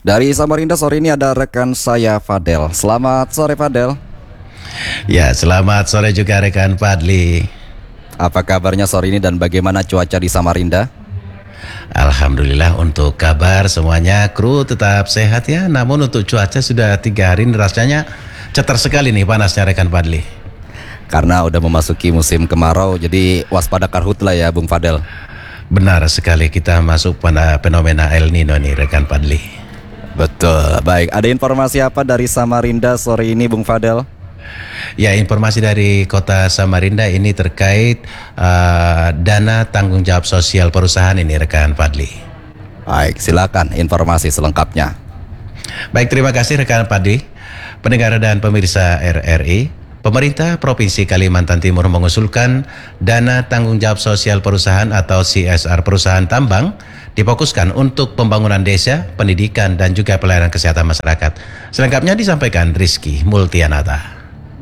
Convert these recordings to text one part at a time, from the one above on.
Dari Samarinda sore ini ada rekan saya Fadel. Selamat sore Fadel. Ya, selamat sore juga rekan Fadli. Apa kabarnya sore ini dan bagaimana cuaca di Samarinda? Alhamdulillah untuk kabar semuanya kru tetap sehat ya. Namun untuk cuaca sudah 3 hari ini rasanya cetar sekali nih panasnya rekan Fadli. Karena udah memasuki musim kemarau, jadi waspada karhutla ya Bung Fadel. Benar sekali, kita masuk pada fenomena El Nino nih rekan Fadli. Betul, baik. Ada informasi apa dari Samarinda sore ini Bung Fadel? Ya, informasi dari kota Samarinda ini terkait dana tanggung jawab sosial perusahaan ini rekan Fadli. Baik, silakan informasi selengkapnya. Baik, terima kasih rekan Fadli. Pendengar dan pemirsa RRI, Pemerintah Provinsi Kalimantan Timur mengusulkan dana tanggung jawab sosial perusahaan atau CSR perusahaan tambang difokuskan untuk pembangunan desa, pendidikan, dan juga pelayanan kesehatan masyarakat. Selengkapnya disampaikan Rizky Multianata.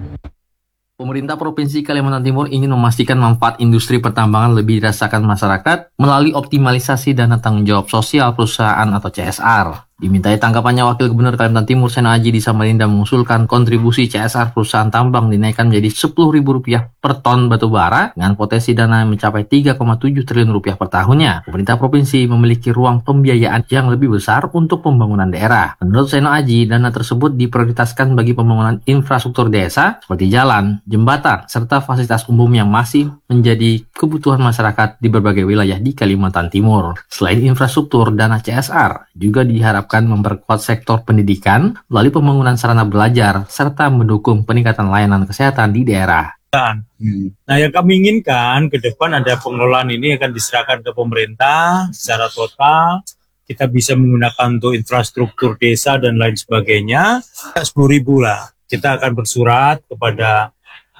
Pemerintah Provinsi Kalimantan Timur ingin memastikan manfaat industri pertambangan lebih dirasakan masyarakat melalui optimalisasi dana tanggung jawab sosial perusahaan atau CSR. Dimintai tanggapannya Wakil Gubernur Kalimantan Timur Seno Aji di Samarinda mengusulkan kontribusi CSR perusahaan tambang dinaikkan menjadi Rp10.000 per ton batu bara dengan potensi dana mencapai Rp3,7 triliun per tahunnya. Pemerintah provinsi memiliki ruang pembiayaan yang lebih besar untuk pembangunan daerah. Menurut Seno Aji, dana tersebut diprioritaskan bagi pembangunan infrastruktur desa seperti jalan, jembatan, serta fasilitas umum yang masih menjadi kebutuhan masyarakat di berbagai wilayah di Kalimantan Timur. Selain infrastruktur, dana CSR juga diharapkan memperkuat sektor pendidikan melalui pembangunan sarana belajar serta mendukung peningkatan layanan kesehatan di daerah. Nah, yang kami inginkan ke depan ada pengelolaan ini akan diserahkan ke pemerintah secara total. Kita bisa menggunakan untuk infrastruktur desa dan lain sebagainya. 10.000 lah. Kita akan bersurat kepada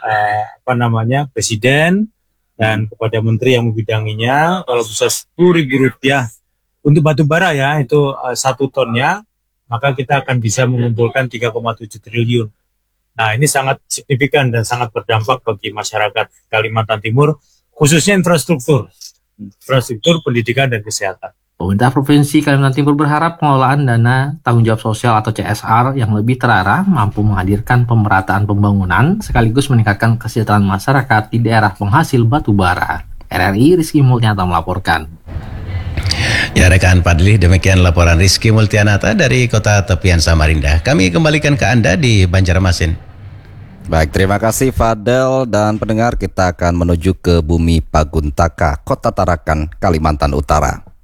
Presiden dan kepada Menteri yang membidanginya. Kalau bisa Rp10.000 untuk batu bara ya, itu 1 tonnya, maka kita akan bisa mengumpulkan 3,7 triliun. Nah, ini sangat signifikan dan sangat berdampak bagi masyarakat Kalimantan Timur, khususnya infrastruktur pendidikan dan kesehatan. Pemerintah Provinsi Kalimantan Timur berharap pengelolaan dana tanggung jawab sosial atau CSR yang lebih terarah mampu menghadirkan pemerataan pembangunan sekaligus meningkatkan kesejahteraan masyarakat di daerah penghasil batu bara. RRI Rizky Multianata melaporkan. Ya rekan Fadli, demikian laporan Rizky Multianata dari kota tepian Samarinda. Kami kembalikan ke Anda di Banjarmasin. Baik, terima kasih Fadel dan pendengar, kita akan menuju ke Bumi Paguntaka, Kota Tarakan, Kalimantan Utara.